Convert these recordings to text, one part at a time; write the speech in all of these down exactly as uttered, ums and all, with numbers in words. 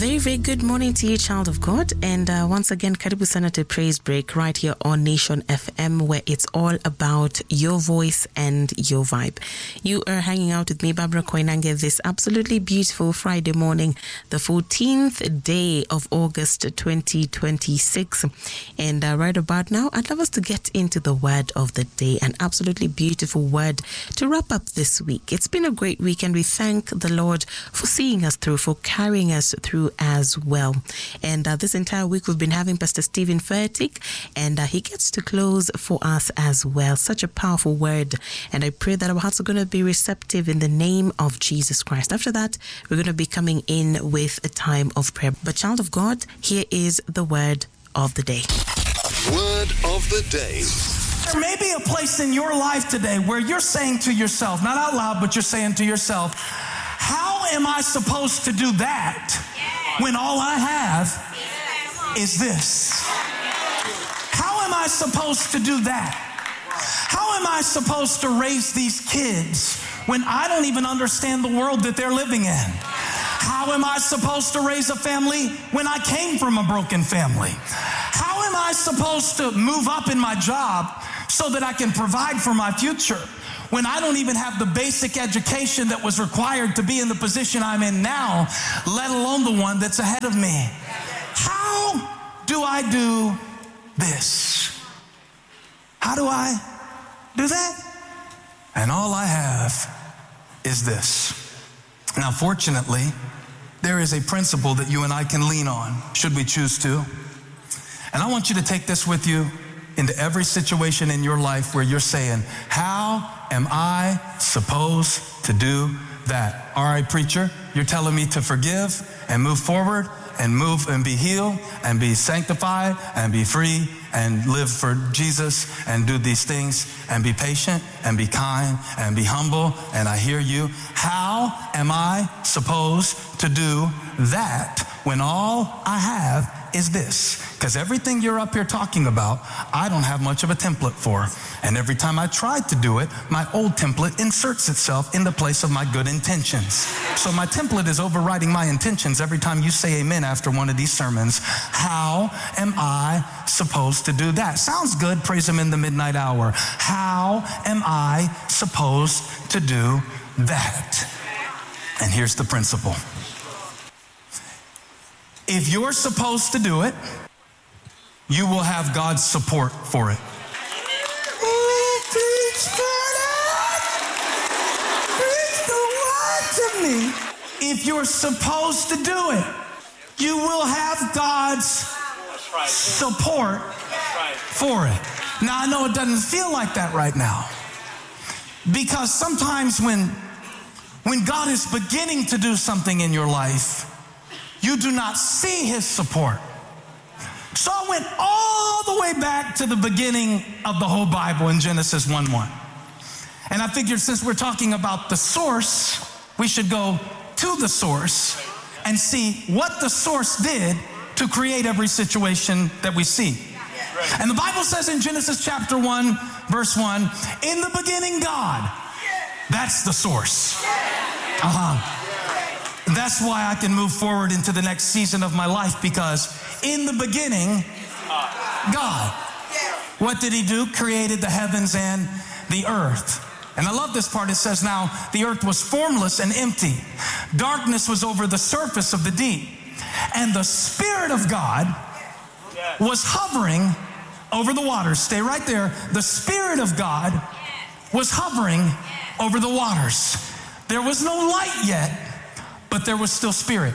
very, very good morning to you, child of God. And uh, once again, Karibu Sana to Praise Break right here on Nation F M, where it's all about your voice and your vibe. You are hanging out with me, Barbara Koinange, this absolutely beautiful Friday morning, the fourteenth day of August twenty twenty-six. And uh, right about now, I'd love us to get into the word of the day, an absolutely beautiful word to wrap up this week. It's been a great week, and we thank the Lord for seeing us through, for carrying us through as well. And uh, this entire week we've been having Pastor Stephen Furtick, and uh, he gets to close for us as well. Such a powerful word, and I pray that our hearts are going to be receptive in the name of Jesus Christ. After that, we're going to be coming in with a time of prayer. But child of God, here is the word of the day. Word of the day. There may be a place in your life today where you're saying to yourself, not out loud, but you're saying to yourself, how am I supposed to do that when all I have is this? How am I supposed to do that? How am I supposed to raise these kids when I don't even understand the world that they're living in? How am I supposed to raise a family when I came from a broken family? How am I supposed to move up in my job so that I can provide for my future when I don't even have the basic education that was required to be in the position I'm in now, let alone the one that's ahead of me? How do I do this? How do I do that? And all I have is this. Now, fortunately, there is a principle that you and I can lean on, should we choose to. And I want you to take this with you into every situation in your life where you're saying, how am I supposed to do that? All right, preacher, you're telling me to forgive and move forward and move and be healed and be sanctified and be free and live for Jesus and do these things and be patient and be kind and be humble. And I hear you. How am I supposed to do that when all I have is this? Because everything you're up here talking about, I don't have much of a template for. And every time I try to do it, my old template inserts itself in the place of my good intentions. So my template is overriding my intentions every time you say amen after one of these sermons. How am I supposed to do that? Sounds good. Praise him in the midnight hour. How am I supposed to do that? And here's the principle. If you're supposed to do it, you will have God's support for it. Oh, preach the word to me. If you're supposed to do it, you will have God's support for it. Now, I know it doesn't feel like that right now, because sometimes when, when God is beginning to do something in your life, you do not see his support. So I went all the way back to the beginning of the whole Bible in Genesis one one. And I figured since we're talking about the source, we should go to the source and see what the source did to create every situation that we see. And the Bible says in Genesis chapter one, verse one, in the beginning God. That's the source. Uh-huh. That's why I can move forward into the next season of my life, because in the beginning, God. What did he do? Created the heavens and the earth. And I love this part. It says, now the earth was formless and empty. Darkness was over the surface of the deep. And the Spirit of God was hovering over the waters. Stay right there. The Spirit of God was hovering over the waters. There was no light yet, but there was still spirit.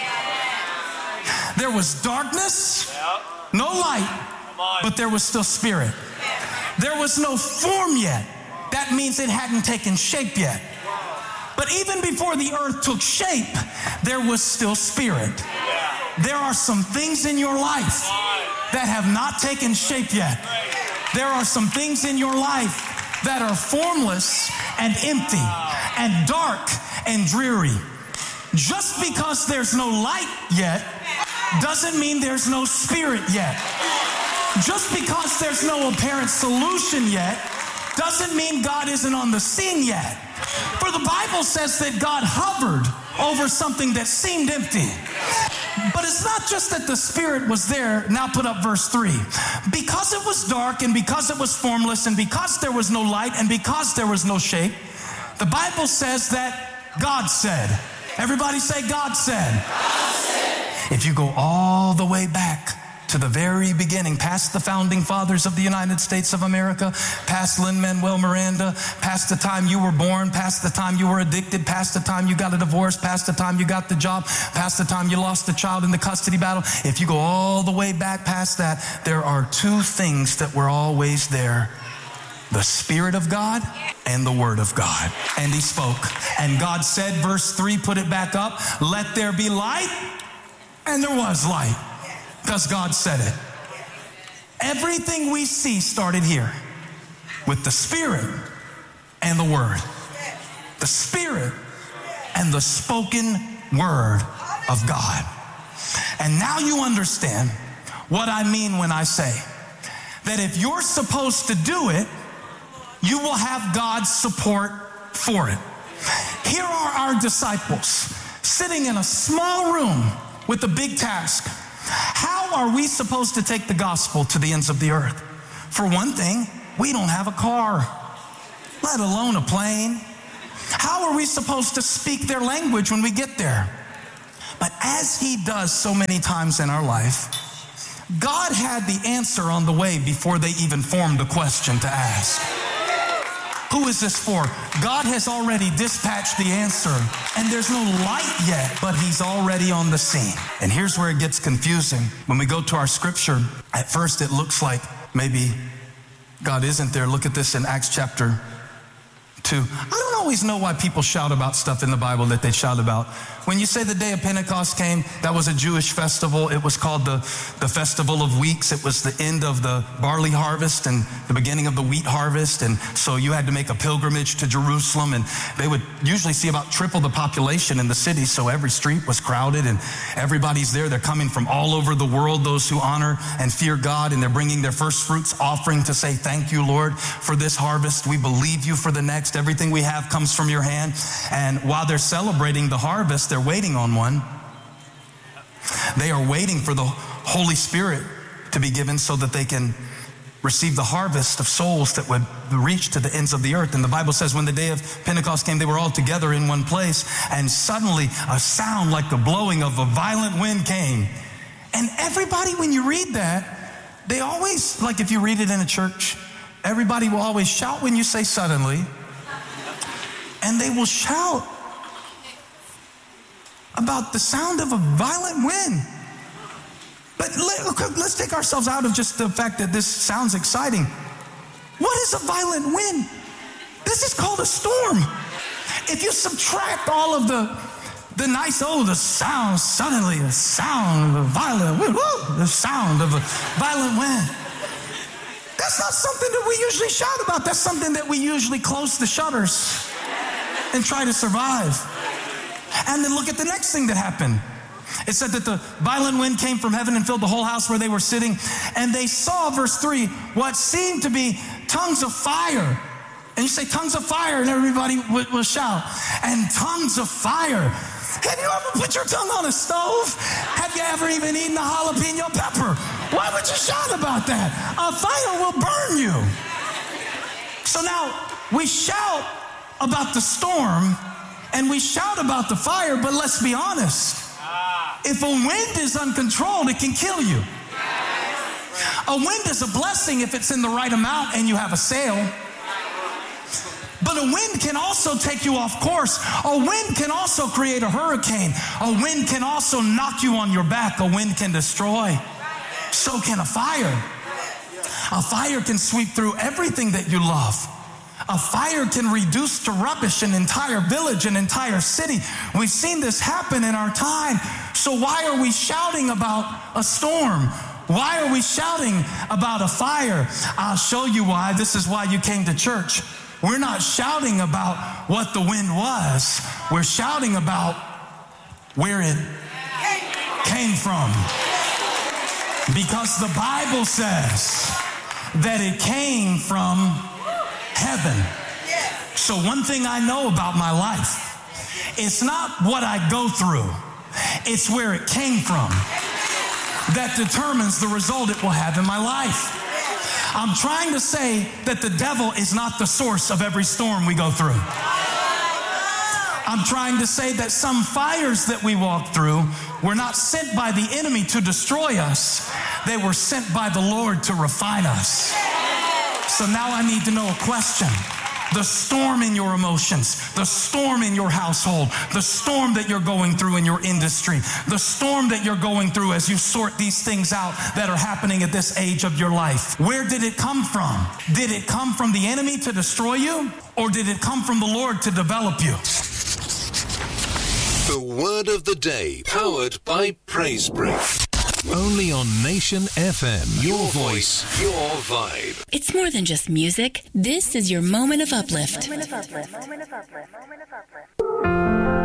There was darkness, no light, but there was still spirit. There was no form yet. That means it hadn't taken shape yet. But even before the earth took shape, there was still spirit. There are some things in your life that have not taken shape yet. There are some things in your life that are formless and empty and dark and dreary. Just because there's no light yet doesn't mean there's no spirit yet. Just because there's no apparent solution yet doesn't mean God isn't on the scene yet. For the Bible says that God hovered over something that seemed empty. But it's not just that the Spirit was there. Now put up verse three. Because it was dark and because it was formless and because there was no light and because there was no shape, the Bible says that God said. Everybody say God said. God said. If you go all the way back to the very beginning, past the founding fathers of the United States of America, past Lin-Manuel Miranda, past the time you were born, past the time you were addicted, past the time you got a divorce, past the time you got the job, past the time you lost the child in the custody battle. If you go all the way back past that, there are two things that were always there: the Spirit of God and the Word of God. And he spoke. And God said, verse three, put it back up, let there be light. And there was light. Because God said it. Everything we see started here with the Spirit and the Word. The Spirit and the spoken Word of God. And now you understand what I mean when I say that if you're supposed to do it, you will have God's support for it. Here are our disciples sitting in a small room with a big task. How are we supposed to take the gospel to the ends of the earth? For one thing, we don't have a car, let alone a plane. How are we supposed to speak their language when we get there? But as he does so many times in our life, God had the answer on the way before they even formed a question to ask. Who is this for? God has already dispatched the answer, and there's no light yet, but he's already on the scene. And here's where it gets confusing. When we go to our scripture, at first it looks like maybe God isn't there. Look at this in Acts chapter two. I don't always know why people shout about stuff in the Bible that they shout about. When you say the day of Pentecost came, that was a Jewish festival. It was called the, the Festival of Weeks. It was the end of the barley harvest and the beginning of the wheat harvest. And so you had to make a pilgrimage to Jerusalem, and they would usually see about triple the population in the city. So every street was crowded and everybody's there. They're coming from all over the world, those who honor and fear God, and they're bringing their first fruits offering to say, thank you, Lord, for this harvest. We believe you for the next. Everything we have comes from your hand. And while they're celebrating the harvest, they're waiting on one. They are waiting for the Holy Spirit to be given so that they can receive the harvest of souls that would reach to the ends of the earth. And the Bible says when the day of Pentecost came, they were all together in one place, and suddenly a sound like the blowing of a violent wind came. And everybody, when you read that, they always, like if you read it in a church, everybody will always shout when you say suddenly, and they will shout about the sound of a violent wind. But let, let's take ourselves out of just the fact that this sounds exciting. What is a violent wind? This is called a storm. If you subtract all of the the nice, oh, the sound, suddenly the sound of a violent wind, woo, the sound of a violent wind. That's not something that we usually shout about. That's something that we usually close the shutters and try to survive. And then look at the next thing that happened. It said that the violent wind came from heaven and filled the whole house where they were sitting. And they saw, verse three, what seemed to be tongues of fire. And you say tongues of fire, and everybody will, will shout. And tongues of fire. Have you ever put your tongue on a stove? Have you ever even eaten a jalapeno pepper? Why would you shout about that? A fire will burn you. So now we shout about the storm, and we shout about the fire, but let's be honest. If a wind is uncontrolled, it can kill you. A wind is a blessing if it's in the right amount and you have a sail. But a wind can also take you off course. A wind can also create a hurricane. A wind can also knock you on your back. A wind can destroy. So can a fire. A fire can sweep through everything that you love. A fire can reduce to rubbish an entire village, an entire city. We've seen this happen in our time. So why are we shouting about a storm? Why are we shouting about a fire? I'll show you why. This is why you came to church. We're not shouting about what the wind was. We're shouting about where it came from. Because the Bible says that it came from heaven. So one thing I know about my life, it's not what I go through. It's where it came from that determines the result it will have in my life. I'm trying to say that the devil is not the source of every storm we go through. I'm trying to say that some fires that we walk through were not sent by the enemy to destroy us. They were sent by the Lord to refine us. So now I need to know a question. The storm in your emotions, the storm in your household, the storm that you're going through in your industry, the storm that you're going through as you sort these things out that are happening at this age of your life. Where did it come from? Did it come from the enemy to destroy you, or did it come from the Lord to develop you? The word of the day, powered by Praise Break. Only on Nation F M. Your voice, your vibe. It's more than just music. This is your moment of uplift.